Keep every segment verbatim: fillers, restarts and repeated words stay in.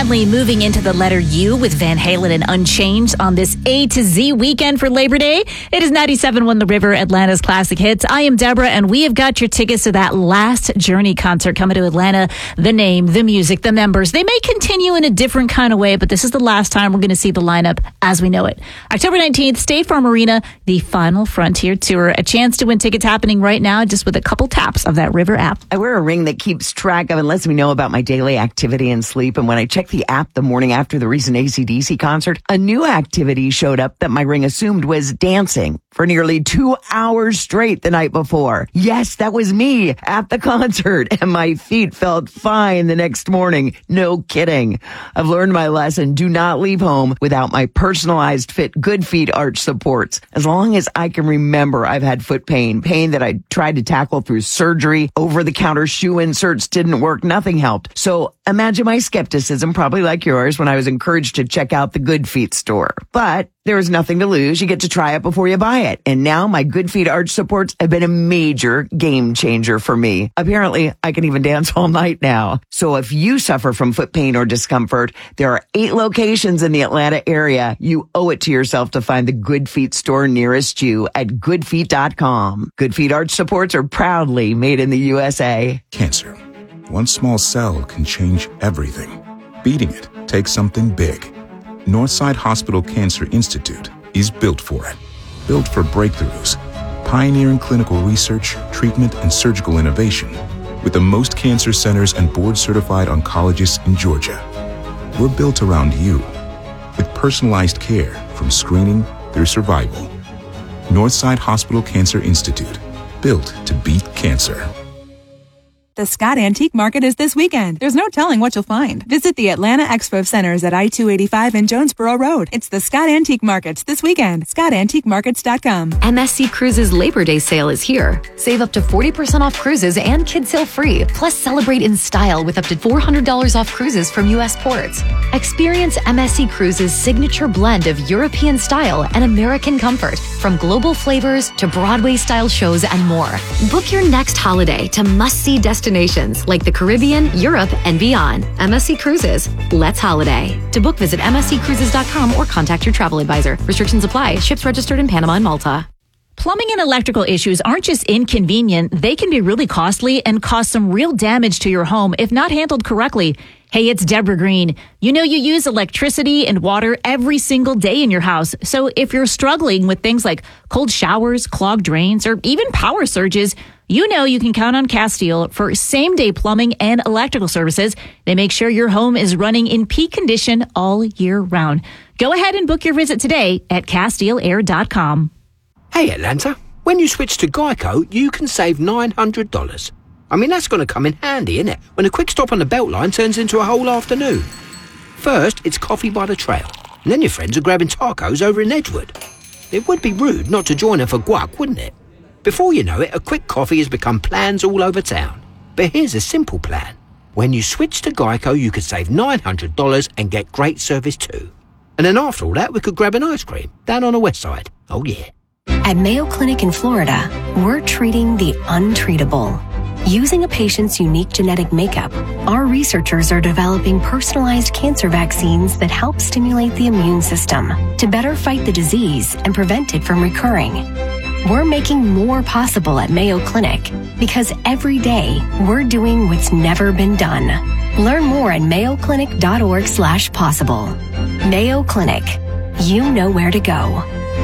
finally moving into the letter U with Van Halen and Unchanged on this A to Z weekend for Labor Day. It is ninety-seven point one The River, Atlanta's classic hits. I am Deborah, and we have got your tickets to that Last Journey concert coming to Atlanta. The name, the music, the members, they may continue in a different kind of way, but this is the last time we're going to see the lineup as we know it. October nineteenth, State Farm Arena, the Final Frontier Tour. A chance to win tickets happening right now just with a couple taps of that River app. I wear a ring that keeps track of and lets me know about my daily activity and sleep. And when I checked the app the morning after the recent A C D C concert, a new activity showed up that my ring assumed was dancing for nearly two hours straight the night before. Yes, that was me at the concert, and my feet felt fine the next morning. No kidding. I've learned my lesson. Do not leave home without my personalized fit Good Feet arch supports. As long as I can remember, I've had foot pain, pain that I tried to tackle through surgery. Over-the-counter shoe inserts didn't work. Nothing helped. So imagine my skepticism, probably like yours, when I was encouraged to check out the Good Feet store. But there is nothing to lose. You get to try it before you buy it. And now my Good Feet arch supports have been a major game changer for me. Apparently, I can even dance all night now. So if you suffer from foot pain or discomfort, there are eight locations in the Atlanta area. You owe it to yourself to find the Good Feet store nearest you at good feet dot com. Good Feet arch supports are proudly made in the U S A. Cancer. One small cell can change everything. Beating it takes something big. Northside Hospital Cancer Institute is built for it. Built for breakthroughs, pioneering clinical research, treatment, and surgical innovation with the most cancer centers and board-certified oncologists in Georgia. We're built around you with personalized care from screening through survival. Northside Hospital Cancer Institute, built to beat cancer. The Scott Antique Market is this weekend. There's no telling what you'll find. Visit the Atlanta Expo Centers at I two eighty-five and Jonesboro Road. It's the Scott Antique Markets this weekend. scott antique markets dot com. M S C Cruises Labor Day sale is here. Save up to forty percent off cruises and kids sail free. Plus, celebrate in style with up to four hundred dollars off cruises from U S ports. Experience M S C Cruises' signature blend of European style and American comfort, from global flavors to Broadway-style shows and more. Book your next holiday to must-see destinations like the Caribbean, Europe, and beyond. M S C Cruises. Let's holiday. To book, visit m s c cruises dot com or contact your travel advisor. Restrictions apply. Ships registered in Panama and Malta. Plumbing and electrical issues aren't just inconvenient, they can be really costly and cause some real damage to your home if not handled correctly. Hey, it's Deborah Green. You know you use electricity and water every single day in your house. So if you're struggling with things like cold showers, clogged drains, or even power surges, you know you can count on Castile for same-day plumbing and electrical services. They make sure your home is running in peak condition all year round. Go ahead and book your visit today at castile air dot com. Hey Atlanta, when you switch to Geico, you can save nine hundred dollars. I mean, that's going to come in handy, isn't it? When a quick stop on the Beltline turns into a whole afternoon. First, it's coffee by the trail, and then your friends are grabbing tacos over in Edgewood. It would be rude not to join them for guac, wouldn't it? Before you know it, a quick coffee has become plans all over town. But here's a simple plan. When you switch to Geico, you could save nine hundred dollars and get great service too. And then after all that, we could grab an ice cream down on the west side. Oh yeah. At Mayo Clinic in Florida, we're treating the untreatable. Using a patient's unique genetic makeup, our researchers are developing personalized cancer vaccines that help stimulate the immune system to better fight the disease and prevent it from recurring. We're making more possible at Mayo Clinic because every day we're doing what's never been done. Learn more at mayo clinic dot org slash possible. Mayo Clinic. You know where to go.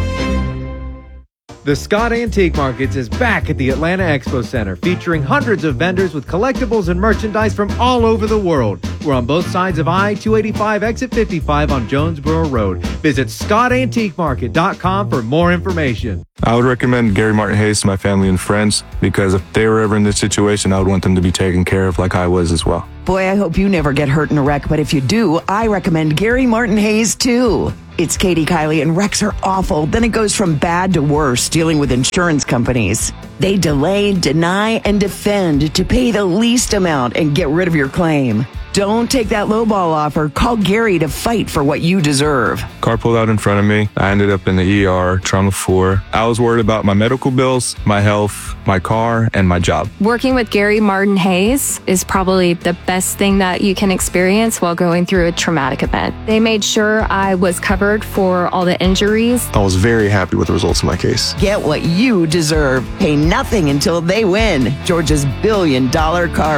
The Scott Antique Markets is back at the Atlanta Expo Center, featuring hundreds of vendors with collectibles and merchandise from all over the world. We're on both sides of I two eighty-five, exit fifty-five on Jonesboro Road. Visit scott antique market dot com for more information. I would recommend Gary Martin Hayes to my family and friends because if they were ever in this situation, I would want them to be taken care of like I was as well. Boy, I hope you never get hurt in a wreck, but if you do, I recommend Gary Martin Hayes too. It's Katie Kiley, and wrecks are awful. Then it goes from bad to worse dealing with insurance companies. They delay, deny, and defend to pay the least amount and get rid of your claim. Don't take that lowball offer. Call Gary to fight for what you deserve. Car pulled out in front of me. I ended up in the E R, trauma four. I was worried about my medical bills, my health, my car, and my job. Working with Gary Martin Hayes is probably the best thing that you can experience while going through a traumatic event. They made sure I was covered for all the injuries. I was very happy with the results of my case. Get what you deserve. Pay nothing until they win. Georgia's billion dollar car